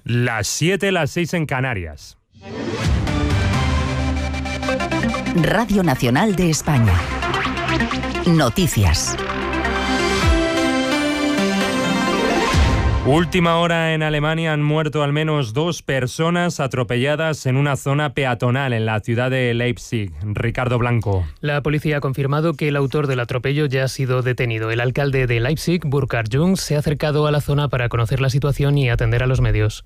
Las 7, las 6 en Canarias. Radio Nacional de España. Noticias. Última hora en Alemania, han muerto al menos 2 personas atropelladas en una zona peatonal en la ciudad de Leipzig. Ricardo Blanco. La policía ha confirmado que el autor del atropello ya ha sido detenido. El alcalde de Leipzig, Burkhard Jung, se ha acercado a la zona para conocer la situación y atender a los medios.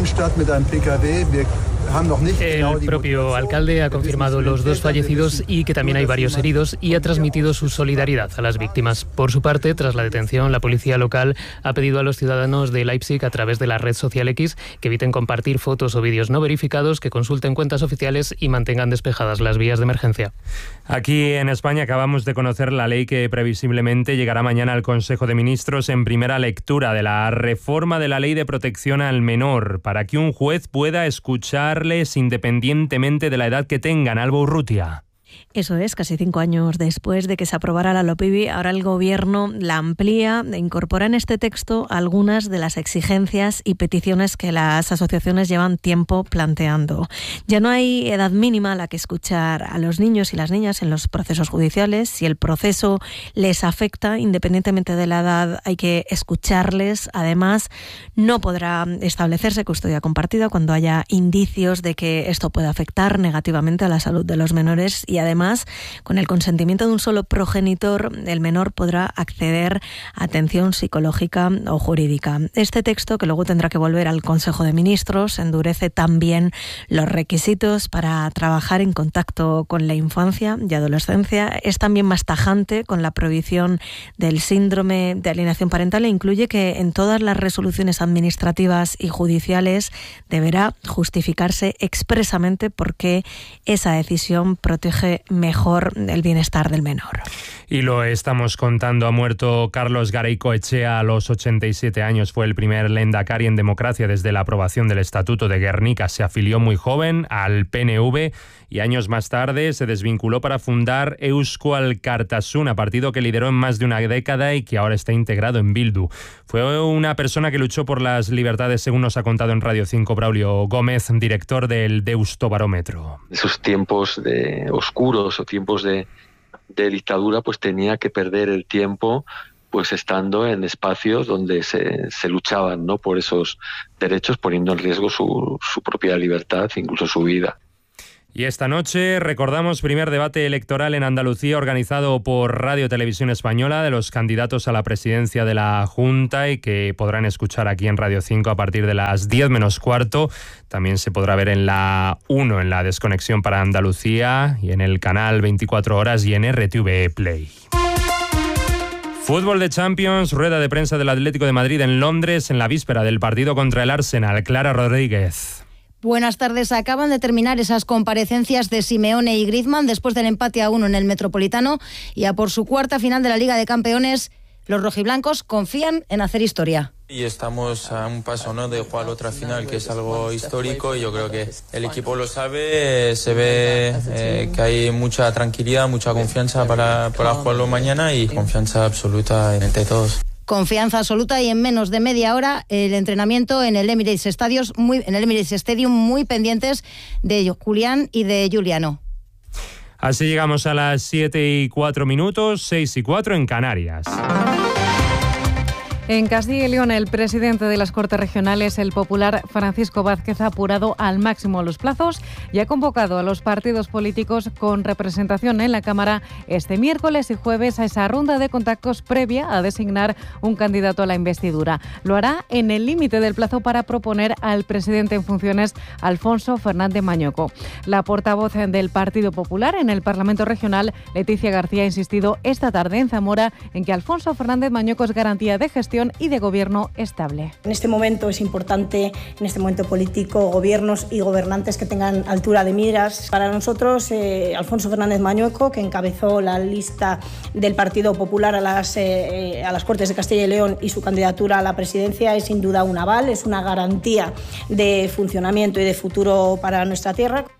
El propio alcalde ha confirmado los 2 fallecidos y que también hay varios heridos y ha transmitido su solidaridad a las víctimas. Por su parte, tras la detención, la policía local ha pedido a los ciudadanos de Leipzig a través de la red social X que eviten compartir fotos o vídeos no verificados, que consulten cuentas oficiales y mantengan despejadas las vías de emergencia. Aquí en España acabamos de conocer la ley que previsiblemente llegará mañana al Consejo de Ministros en primera lectura, de la reforma de la Ley de Protección al Menor, para que un juez pueda escucharles independientemente de la edad que tengan. Alba Urrutia. Eso es, casi 5 años después de que se aprobara la LOPIBI, ahora el Gobierno la amplía e incorpora en este texto algunas de las exigencias y peticiones que las asociaciones llevan tiempo planteando. Ya no hay edad mínima a la que escuchar a los niños y las niñas en los procesos judiciales. Si el proceso les afecta, independientemente de la edad, hay que escucharles. Además, no podrá establecerse custodia compartida cuando haya indicios de que esto puede afectar negativamente a la salud de los menores, y además, con el consentimiento de un solo progenitor, el menor podrá acceder a atención psicológica o jurídica. Este texto, que luego tendrá que volver al Consejo de Ministros, endurece también los requisitos para trabajar en contacto con la infancia y adolescencia. Es también más tajante con la prohibición del síndrome de alienación parental e incluye que en todas las resoluciones administrativas y judiciales deberá justificarse expresamente por qué esa decisión protege mejor el bienestar del menor. Y lo estamos contando, ha muerto Carlos Garaikoetxea a los 87 años. Fue el primer lehendakari en democracia desde la aprobación del Estatuto de Gernika. Se afilió muy joven al PNV y años más tarde se desvinculó para fundar Eusko Alkartasuna, partido que lideró en más de una década y que ahora está integrado en Bildu. Fue una persona que luchó por las libertades, según nos ha contado en Radio 5 Braulio Gómez, director del Deustobarómetro. Esos tiempos oscuros o tiempos de dictadura, pues tenía que perder el tiempo pues estando en espacios donde se luchaban, ¿no?, por esos derechos, poniendo en riesgo su propia libertad, incluso su vida. Y esta noche recordamos primer debate electoral en Andalucía organizado por Radio Televisión Española de los candidatos a la presidencia de la Junta y que podrán escuchar aquí en Radio 5 a partir de las 10 menos cuarto. También se podrá ver en la 1, en la Desconexión para Andalucía, y en el canal 24 horas y en RTV Play. Fútbol de Champions, rueda de prensa del Atlético de Madrid en Londres en la víspera del partido contra el Arsenal. Clara Rodríguez. Buenas tardes. Acaban de terminar esas comparecencias de Simeone y Griezmann después del empate a 1 en el Metropolitano, y a por su cuarta final de la Liga de Campeones, los rojiblancos confían en hacer historia. Y estamos a un paso, ¿no?, de jugar otra final, que es algo histórico, y yo creo que el equipo lo sabe, se ve que hay mucha tranquilidad, mucha confianza para jugarlo mañana, y confianza absoluta entre todos. Confianza absoluta, y en menos de media hora el entrenamiento en el Emirates Stadium, muy pendientes de Julián y de Giuliano. Así llegamos a las 7:04, 6:04 en Canarias. En Castilla y León, el presidente de las Cortes Regionales, el popular Francisco Vázquez, ha apurado al máximo los plazos y ha convocado a los partidos políticos con representación en la Cámara este miércoles y jueves a esa ronda de contactos previa a designar un candidato a la investidura. Lo hará en el límite del plazo para proponer al presidente en funciones, Alfonso Fernández Mañueco. La portavoz del Partido Popular en el Parlamento Regional, Leticia García, ha insistido esta tarde en Zamora en que Alfonso Fernández Mañueco es garantía de gestión y de gobierno estable. En este momento es importante, en este momento político, gobiernos y gobernantes que tengan altura de miras. Para nosotros, Alfonso Fernández Mañueco, que encabezó la lista del Partido Popular a las Cortes de Castilla y León, y su candidatura a la presidencia es sin duda un aval, es una garantía de funcionamiento y de futuro para nuestra tierra.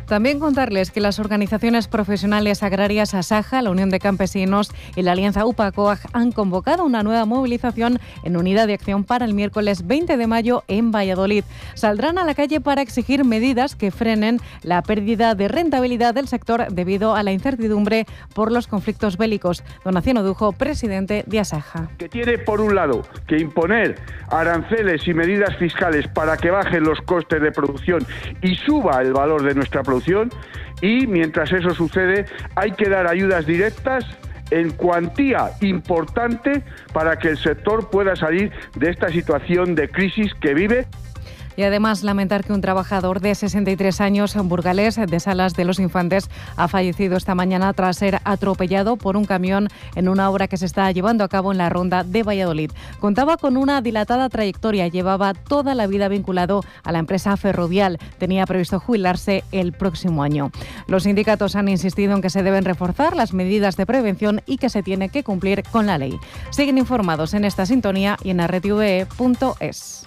También contarles que las organizaciones profesionales agrarias Asaja, la Unión de Campesinos y la Alianza UPA-COAG han convocado una nueva movilización en unidad de acción para el miércoles 20 de mayo en Valladolid. Saldrán a la calle para exigir medidas que frenen la pérdida de rentabilidad del sector debido a la incertidumbre por los conflictos bélicos. Donación Odujo, presidente de Asaja. Que tiene, por un lado, que imponer aranceles y medidas fiscales para que bajen los costes de producción y suba el valor de nuestra producción, y mientras eso sucede hay que dar ayudas directas en cuantía importante para que el sector pueda salir de esta situación de crisis que vive. Y además lamentar que un trabajador de 63 años burgalés de Salas de los Infantes ha fallecido esta mañana tras ser atropellado por un camión en una obra que se está llevando a cabo en la Ronda de Valladolid. Contaba con una dilatada trayectoria, llevaba toda la vida vinculado a la empresa Ferrovial. Tenía previsto jubilarse el próximo año. Los sindicatos han insistido en que se deben reforzar las medidas de prevención y que se tiene que cumplir con la ley. Siguen informados en esta sintonía y en rtve.es.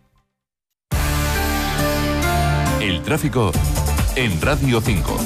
El tráfico en Radio 5.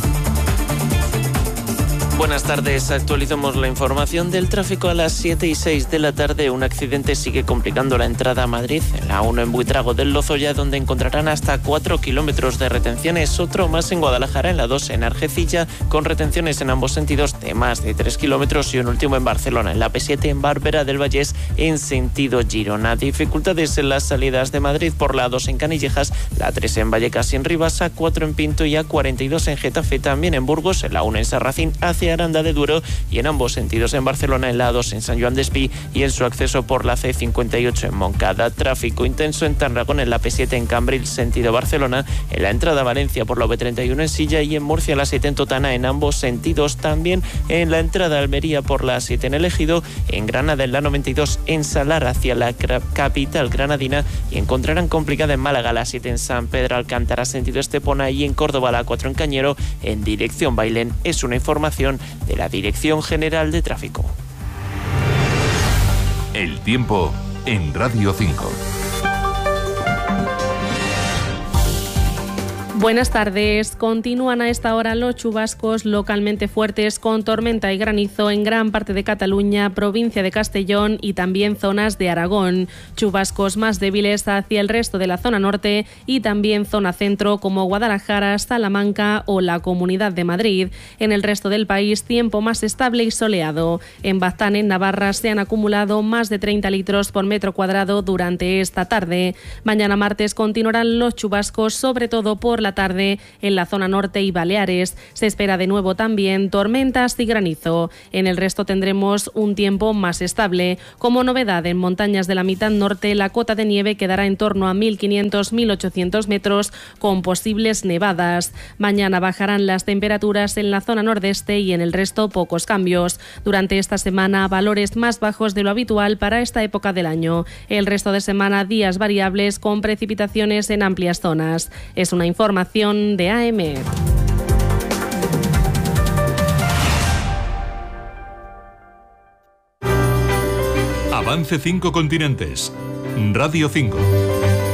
Buenas tardes, actualizamos la información del tráfico a las 7:06 de la tarde. Un accidente sigue complicando la entrada a Madrid, en la 1 en Buitrago del Lozoya, donde encontrarán hasta 4 kilómetros de retenciones. Otro más en Guadalajara, en la 2 en Argecilla, con retenciones en ambos sentidos de más de 3 kilómetros. Y un último en Barcelona, en la P7 en Bàrvera del Vallès, en sentido Girona. Dificultades en las salidas de Madrid por la 2 en Canillejas, la 3 en Vallecas y en Rivas, A4 en Pinto y A42 en Getafe. También en Burgos, en la 1 en Sarracín hacia Aranda de Duero, y en ambos sentidos en Barcelona, en la A2 en Sant Joan d'Espí y en su acceso por la C58 en Montcada. Tráfico intenso en Tarragona, en la P7 en Cambrils sentido Barcelona, en la entrada a Valencia por la V31 en Silla, y en Murcia la 7 en Totana en ambos sentidos. También en la entrada a Almería por la 7 en El Ejido, en Granada en la 92 en Salar hacia la capital granadina, y encontrarán complicada en Málaga la 7 en San Pedro Alcántara sentido Estepona, y en Córdoba la 4 en Cañero en dirección Bailén. Es una información de la Dirección General de Tráfico. El tiempo en Radio 5. Buenas tardes. Continúan a esta hora los chubascos localmente fuertes con tormenta y granizo en gran parte de Cataluña, provincia de Castellón y también zonas de Aragón. Chubascos más débiles hacia el resto de la zona norte y también zona centro como Guadalajara, Salamanca o la Comunidad de Madrid. En el resto del país, tiempo más estable y soleado. En Baztán, en Navarra, se han acumulado más de 30 litros por metro cuadrado durante esta tarde. Mañana martes continuarán los chubascos, sobre todo por la tarde en la zona norte y Baleares. Se espera de nuevo también tormentas y granizo. En el resto tendremos un tiempo más estable. Como novedad, en montañas de la mitad norte la cota de nieve quedará en torno a 1.500-1.800 metros con posibles nevadas. Mañana bajarán las temperaturas en la zona nordeste y en el resto pocos cambios. Durante esta semana valores más bajos de lo habitual para esta época del año. El resto de semana días variables con precipitaciones en amplias zonas. Es una información de AM. Avance 5 continentes. Radio 5.